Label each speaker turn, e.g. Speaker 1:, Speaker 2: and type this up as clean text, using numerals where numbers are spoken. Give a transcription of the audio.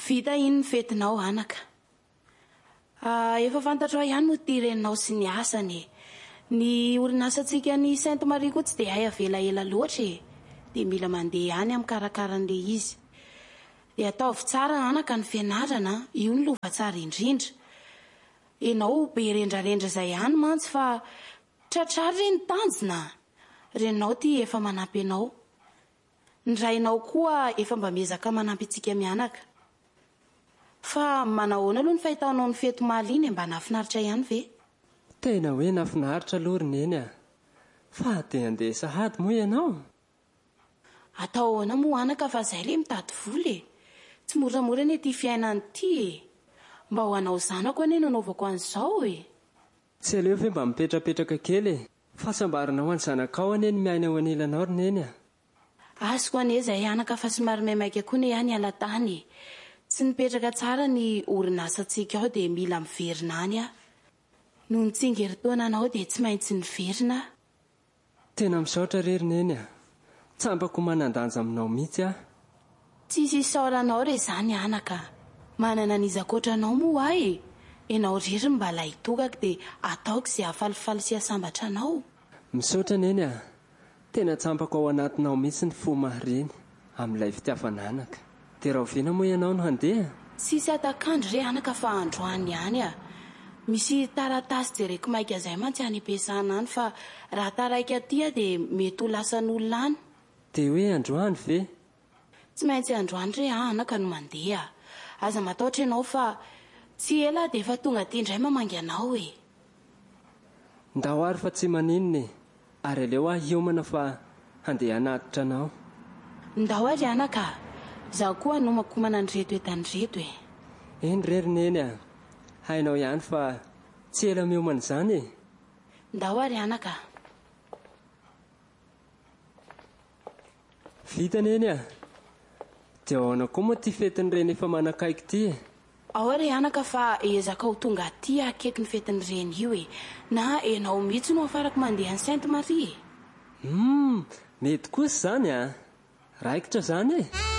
Speaker 1: Vita iny ny fetinao anaka. Efa fantatrao ihany moa ty reninao sy ny asany. Ny orinasantsika ny Sainte Marie koa tsy dia hay avela ela loatra e. Dia mila mandeha ihany amin'ny karakaran'ilay izy. Dia ataovy tsara anaka ny fianarana, io ny lova tsara indrindra. Enao be rendrarendra izay ihany mantsy fa tratrary reny tanjona. Reninao ty efa manampy anao. Ny rainao koa efa mba miezaka manampy antsika mianaka. Fa manahoana aloha ny fahitaonao ny fety mahaliana mba nafinaritra ihany ve?
Speaker 2: Tena hoe nafinaritra aloha roneny a. Fa dia andeha sahady moa ianao.
Speaker 1: Atao ahoana moa anaka fa izay le mitady vola e. Tsy moramora anie ty fiainany ty e. Mba ho anao zanako anie nanaovako an'izao e.
Speaker 2: Tsy aleo ve mba mipetrapetraka kely e. Fahasambarana ho any zanakao anie ny miaina ho anilanao roneny a.
Speaker 1: Azoko anie izay anaka fa somary maimaika koa ne ihany alatany. Tsy nipetraka tsara ny orinasantsika ao dia mila miverina any a. Noho ny tsingeritaona anao dia tsy maintsy niverina.
Speaker 2: Tena misaotra re roneny a. Tsambako manan-danja aminao mihitsy a.
Speaker 1: Tsisy isaoranao re zany anaka. Manana nizakotranao moa ahy. Enao riry mba lay tokaka dia ataoko izay afalifaly sy asambatra anao.
Speaker 2: Misaotra neny a. Tena tsambako ao anatinao mihitsy ny fo mariny amin'ilay fitiavananaka. Dia raha oviana moa ianao no handeha?
Speaker 1: Sisy atakandro re anaka fa androany ihany a. Misy taratasy jereko maika izay mantsy any am-piasana any fa raha taraika aty dia mety ho lasan'olona any.
Speaker 2: Dia hoe androany ve?
Speaker 1: Tsy maintsy androany re anaka no mandeha. Aza matahotra ianao fa tsy ela dia efa tonga aty indray mamangy anao e.
Speaker 2: Ndao ary fa tsy maninona e. Ary aleo aho hiomana fa handeha hanatitra anao.
Speaker 1: Ndao ary anaka. Zaho koa nomakomana ny reto etany reto e.
Speaker 2: Eny re roneny a. Hainao ihany fa tsy ela miomana izany e.
Speaker 1: Ndao ary anaka.
Speaker 2: Vita neny a. Dia ahoana koa moa ty fetin'ny reny efa manakaiky ty e.
Speaker 1: Ao re anaka fa ezaka ho tonga aty akaiky ny fetin'ny reny io e. Na enao mihitsy no afarako mandeha ny Sainte Marie.
Speaker 2: Mety kosa izany a. Raikitra izany e.